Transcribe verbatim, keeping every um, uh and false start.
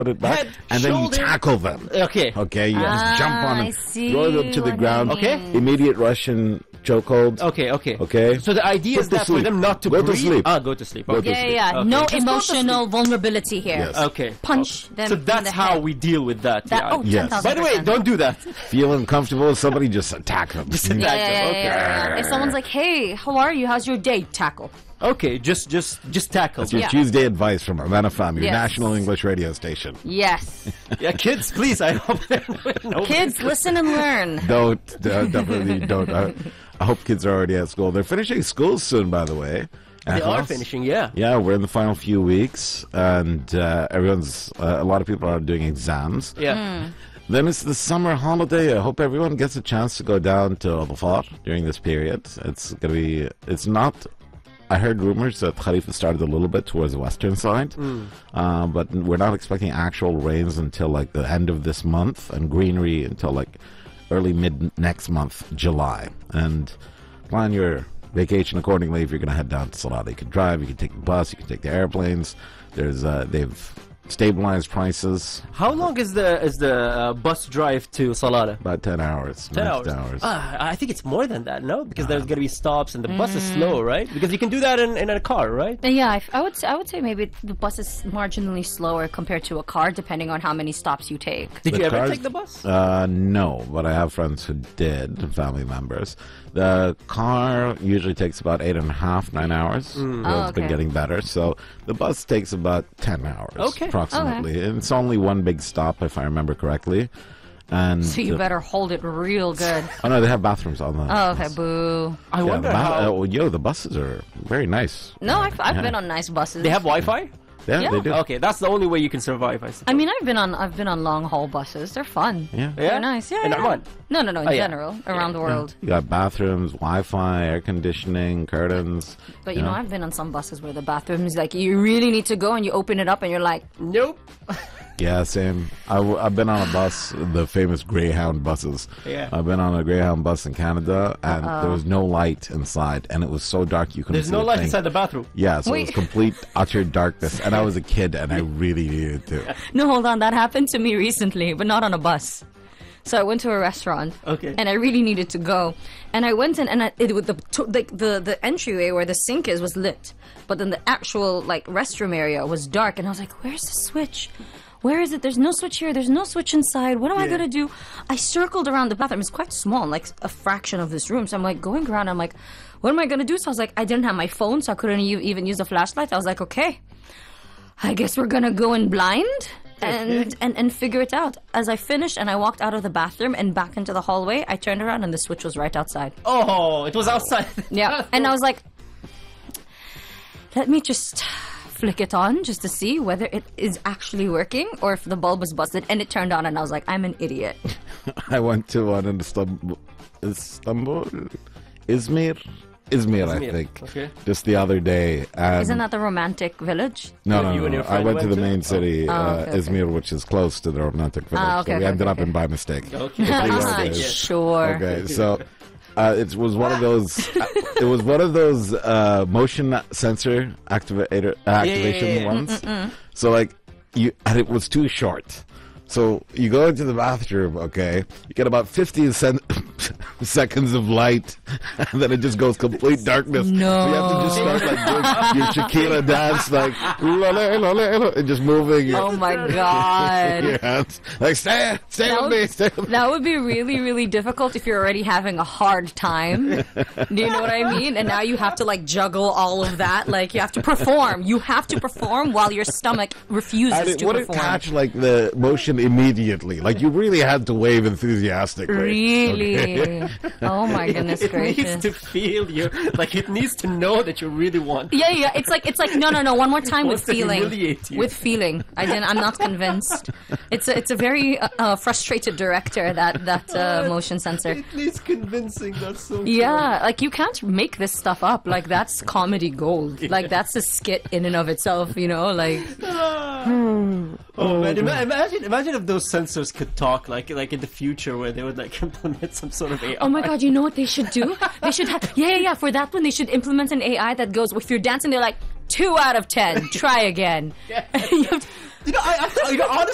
put it back, Head, and then you shoulder. tackle them. Okay. Okay, you Ah, just jump on I them, see throw them to the what ground. you Okay. mean. Immediate Russian chokehold. Okay, okay. Okay. So the idea Put is to that for sleep. them not to Go to breathe. sleep. Ah, go to sleep. Go Okay. to Yeah, sleep. yeah. Okay. No Just go to emotional vulnerability here. Yes. Okay. Punch them So in that's the how head. we deal with that. That, yeah. oh, Yes. ten thousand By the way, percent. don't do that. Feel uncomfortable with somebody, just attack them. Just Yeah, attack yeah, them. yeah, Okay. yeah, yeah. If someone's like, "Hey, how are you? How's your day?" Tackle. Okay, just just just tackle. That's your Yeah. Tuesday advice from Amana Fam, your Yes. national English radio station. Yes. Yeah, kids, please. I hope. no, Kids, listen and learn. Don't, uh, definitely don't. Uh, I hope kids are already at school. They're finishing school soon, by the way. They are Atlas. finishing. Yeah. Yeah, we're in the final few weeks, and uh, everyone's. Uh, a lot of people are doing exams. Yeah. Then it's the summer holiday. I hope everyone gets a chance to go down to Al-Dhafar during this period. It's gonna be. It's not. I heard rumors that Khalifa started a little bit towards the western side, uh, but we're not expecting actual rains until like the end of this month, and greenery until like early mid next month, July. And plan your vacation accordingly. If you're going to head down to Salada, you can drive, you can take the bus, you can take the airplanes. There's uh, they've stabilized prices. How long is the is the uh, bus drive to Salada? About ten hours. Ten max hours. hours. Ah, I think it's more than that, no? Because there's gonna be stops and the bus is slow, right? Because you can do that in, in a car, right? Yeah, I, I would. Say, I would say maybe the bus is marginally slower compared to a car, depending on how many stops you take. Did The you ever cars- take the bus? Uh, no, but I have friends who did, family members. The car usually takes about eight and a half, nine hours. Mm. So Oh, it's been okay. getting better. So the bus takes about ten hours, Okay. approximately. And it's only one big stop, if I remember correctly. And So you the- better hold it real good. oh no, they have bathrooms on the. Oh, okay, boo. I Yeah, wonder the ba- how uh, well, yo, the buses are very nice. No, I've, I've Yeah. been on nice buses. they have Wi-Fi. Yeah, Yeah. they do. Okay, that's the only way you can survive. I suppose. I mean, I've been on I've been on long haul buses. They're fun. Yeah. Yeah? They're nice. Yeah. In yeah. Oman? No, no, no. In Oh, yeah. general, around the world. You got bathrooms, Wi-Fi, air conditioning, curtains. But you know, I've been on some buses where the bathroom is like you really need to go, and you open it up, and you're like, Nope. Yeah, same. I w- I've been on a bus, the famous Greyhound buses. Yeah. I've been on a Greyhound bus in Canada, and there was no light inside, and it was so dark you couldn't There's see no a light thing. inside the bathroom. Yeah, so it Wait. was complete, utter darkness, and I was a kid, and I really needed to. no, hold on, that happened to me recently, but not on a bus. So I went to a restaurant, Okay. and I really needed to go, and I went in, and I, it with the, to, the the the entryway where the sink is was lit, but then the actual like restroom area was dark, and I was like, "Where's the switch? Where is it? There's no switch here. There's no switch inside. What am I Yeah. gonna do?" I circled around the bathroom. It's quite small, like a fraction of this room. So I'm like going around. I'm like, "What am I gonna do?" So I was like, I didn't have my phone, so I couldn't u- even use a flashlight. I was like, "Okay, I guess we're gonna go in blind." And, and and figure it out. As I finished and I walked out of the bathroom and back into the hallway, I turned around and the switch was right outside. Oh, it was outside. Yeah, and I was like, let me just flick it on just to see whether it is actually working or if the bulb is busted. And it turned on, and I was like, I'm an idiot. I went to one in Istanbul, Istanbul, Izmir, Izmir, I Izmir, think, okay. just the other day. And Isn't that the romantic village? No, You- no, you no. and your no. I friend went to went the to? main city, Oh, uh, okay, okay. Izmir, which is close to the romantic village. Ah, okay, so we okay, ended okay, up in okay. by mistake. Okay. Three Ah, days. sure. Okay, so uh, it was one of those. uh, it was one of those uh, motion sensor activator uh, activation yeah, yeah. ones. So like you, and it was too short. So you go into the bathroom, okay? You get about fifty cent- seconds of light, and then it just goes complete darkness. No. So you have to just start like doing your Shakira dance, like lole, lole, lole, and just moving your, Oh my god. your hands, like stay, stay That with me, would, stay with me. that would be really, really difficult if you're already having a hard time. Do you know what I mean? And now you have to like juggle all of that. Like you have to perform. You have to perform while your stomach refuses And it to wouldn't perform. catch like the motion immediately. Like you really had to wave enthusiastically. Really? Okay? Oh my goodness It needs gracious. to feel you. Like it needs to know that you really want. Yeah, yeah. It's like it's like no, no, no. One more time with wants to feeling. humiliate you. With feeling. I didn't. I'm not convinced. It's a, it's a very uh, uh, frustrated director that that uh, motion sensor. It needs convincing. That's so. Yeah, like you can't make this stuff up. Like that's comedy gold. Like that's a skit in and of itself. You know, like Oh man! Ima- imagine, imagine if those sensors could talk, like like in the future, where they would like implement some sort of A I. oh my god, you know what they should do? They should have yeah, yeah, yeah. For that one, they should implement an A I that goes if you're dancing, they're like two out of ten. Try again. You have to- You know, I, I you know, honestly.